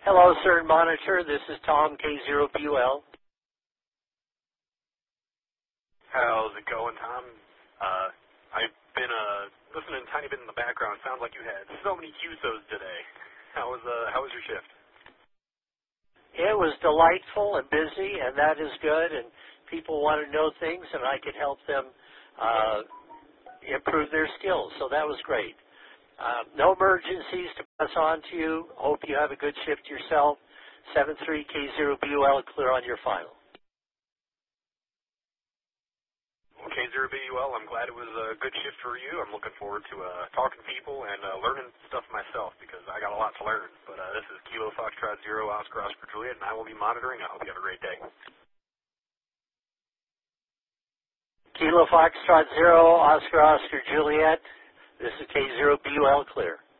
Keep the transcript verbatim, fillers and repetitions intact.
Hello, Cern Monitor. This is Tom, K zero B U L. How's it going, Tom? Uh, I've been uh, listening a tiny bit in the background. Sounds like you had so many Q S Os today. How was uh, how was your shift? It was delightful and busy, and that is good, and people want to know things, and I could help them uh, improve their skills, so that was great. Uh, no emergencies to pass on to you. Hope you have a good shift yourself. seven three K zero B U L, clear on your final. K zero B U L, I'm glad it was a good shift for you. I'm looking forward to uh, talking to people and uh, learning stuff myself because I got a lot to learn. But uh, this is Kilo Foxtrot Zero Oscar Oscar Juliet, and I will be monitoring. I hope you have a great day. Kilo Foxtrot Zero, Oscar Oscar Juliet. This is K zero B U L, clear.